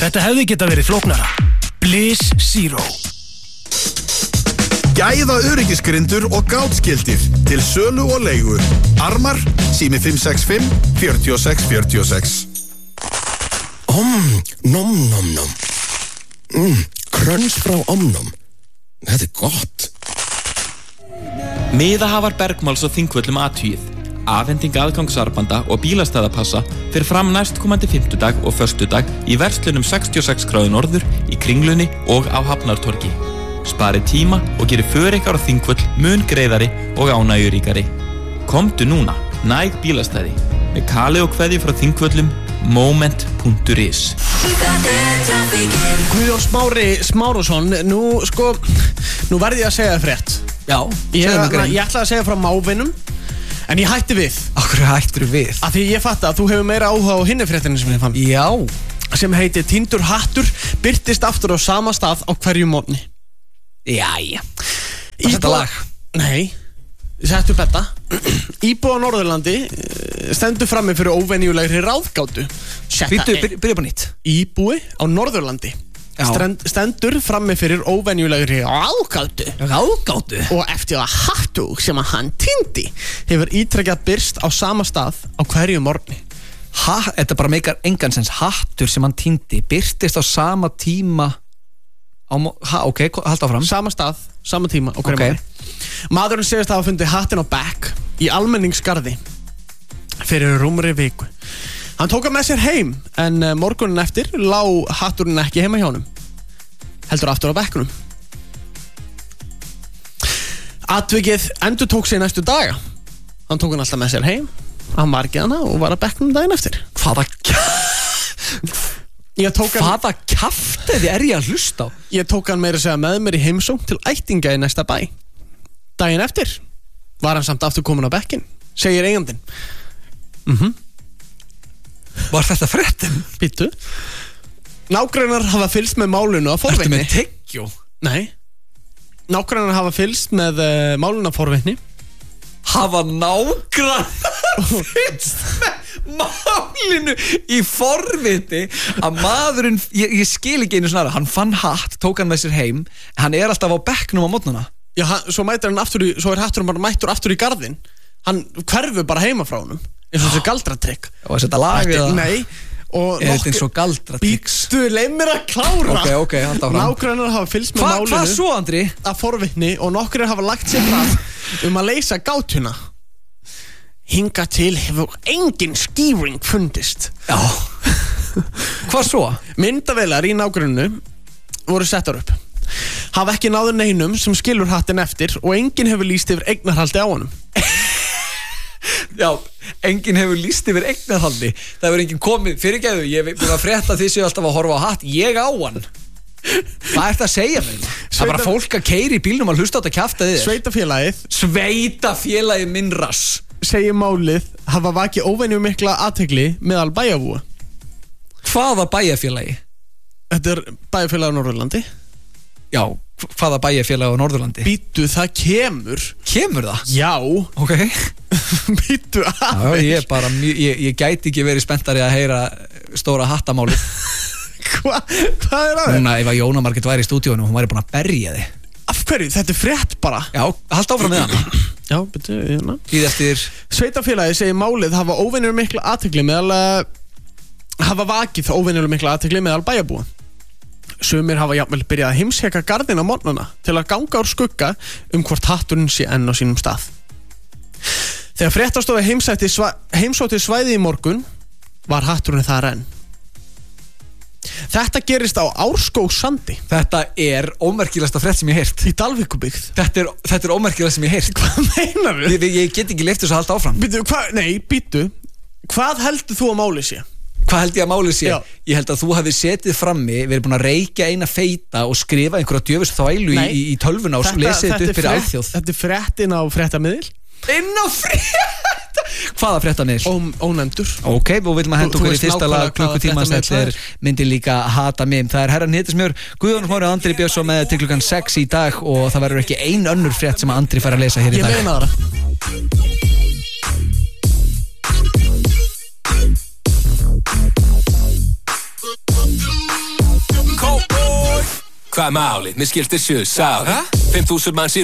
Þetta hefði geta verið flóknara. Bliss Zero. Gæða öryggisgrindur og gáttskildir til sölu og leigu. Armar, sími 565 46 46. Nom nom nom. Kröns frá Omnom. Þetta gott. Miðahafar Bergmáls og Þingvöllum athugið. Afhending aðgangsarbanda og bílastæðapassa fer fram næstkomandi fimmtudag og föstudag í verslunum 66 gráðu norður, í Kringlunni og á Hafnartorgi. Spari tíma og geri för ykkar á Þingvöll mun greiðari og ánægjuríkari. Komdu núna, næg bílastæði. Með kali og kveðju frá Þingvöllum, moment.is. Guðjón Smári Smárusson, nú verði ég að segja það frétt. Já, ég ætlaði að segja frá mávinum, en ég hætti við. Akkur hættur við? Af því ég fatta að þú hefur meira áhuga á hinni fréttinni sem ég fann. Já. Sem heitir Týndur hattur birtist aftur á sama stað á hverju morgni. Jæja. Var þetta lag? Nei, settu betta. Íbúi á Norðurlandi stendur frammi fyrir óvenjulegri ráðgátu. Byrja på nýtt. Íbúi á Norðurlandi stendur frammi fyrir óvenjulegri ráðgátu. Og eftir að hattug sem að hann týndi hefur ítrekkað birst á sama stað á hverju morgni. Þetta bara meikar engansens. Hattur sem hann týndi birtist á sama tíma ok, halda áfram. Sama stað, sama tíma á hverju morgni. Maðurinn segist að hafa fundið hattinn á bekk í almenningsgarði fyrir rúmri viku. Hann tók hann með sér heim, en morgunin eftir lá hatturinn ekki heima hjá honum, heldur aftur á bekknum. Atvikið endurtók sig næstu daga. Hann tók hann alltaf með sér heim, hann margið hana og var á bekknum daginn eftir. Hvaða kafteði er ég að hlusta á? Ég tók hann meira að segja með mér í heimsókn til ættinga í næsta bæ. Daginn eftir var hann samt aftur komin á bekkin, segir eigandinn. Var þetta fréttin? Býttu. Nágrannar hafa fylgst með málinu að forvitni. Ertu með tyggjó? Nei. Nágrannar hafa fylgst með málinu að forvitni. Hafa nágrannar fylgst með málinu í forvitni að maðurinn, ég skil ekki einu snarra, hann fann hatt, tók hann með sér heim, hann er alltaf á bekknum á mótnana. Já, svo mætir hann aftur svo er hatturinn bara mættur aftur í garðinn. Hann hverfur bara heima frá honum. Eins og þessi galdratrygg. Og þetta lag eða? Nei. Og er þetta eins og galdratrygg? Býttu, leið mér að klára. Ok, halda áfram. Nágrannar hafa fylgst með málinu. Hvað svo, Andri? Að forvitni og nokkrir hafa lagt sér fram að leysa gátuna. Hingað til hefur engin skýring fundist. Já. Hvað svo? Myndavélar í nágranninu voru settar upp. Hafa ekki náður neinum sem skilur hattinn eftir og enginn hefur lýst yfir eignarhaldi á honum. Já, enginn hefur lýst yfir eignarhaldi. Það hefur enginn komið, fyrirgefðu, ég er búin að frétta því séu alltaf að horfa á hatt. Ég á hann. Hvað ert að segja mér? Það er bara fólk að keyra í bílnum að hlusta á þetta kjaftaði þér. Sveitafélagið minn rass segir málið hafa vakið óvenju mikla athygli meðal bæjarbúa. Hvaða bæjarfélagi? Þetta er bæjarfélagi á Norðurlandi. Já, hvaða bæjarfélagi á Norðurlandi? Býttu, það kemur. Kemur það? Já. Ok. Býttu aðeins. Ég gæti ekki verið spenntari að heyra stóra hattamáli. Hvað er það? Núna, ef að Jóna Margrét væri í stúdíónu, hún væri búin að berja þig. Af hverju? Þetta er frétt bara. Já, halda áfram með hana. Já, betur, hérna. Íð eftir. Sveitafélagi segir málið hafa óvenjulega mikla athygli hafa vakið óvenjulega mikla athygli meðal bæjarbúa. Sumir hafa jafnvel byrjað að heimsækja garðinn á morgnana til að ganga úr skugga hvort hatturinn sé enn á sínum stað. Þegar fréttastofa heimsótti svæði í morgun var hatturinn þar enn. Þetta gerist á Árskógssandi. Þetta er ómerkilegasta frétt sem ég heyrt. Í Dalvíkurbyggð. Þetta er ómerkilegast sem ég heyrt. Hvað meinar þú? Ég get ekki leyft þess að halda áfram. Býtu. Hvað heldur þú að málið sé? Hvað held ég að málið sé? Já. Ég held að þú hafi setið frammi, verið búin að reykja eina feita og skrifa einhverja djöfus þvælu í tölvuna og lesið þetta upp fyrir alþjóð. Þetta er fréttin á fréttamiðil. Inn á frétta? Hvaða fréttamiðil? Ónefndur. Ok, og við viljum að henda okkur í fyrsta lag klukkutíma. Þetta er myndi líka Hata mig. Það er herran Hittismjör, Guðjón Smári og Andri Björnsson með til klukkan 6 í dag og það verður ekki ein önnur frétt sem Andri fær að lesa hér í dag. Ég meina það. Hvað er málið? Mér skilst þér 7 sár 5.000 manns í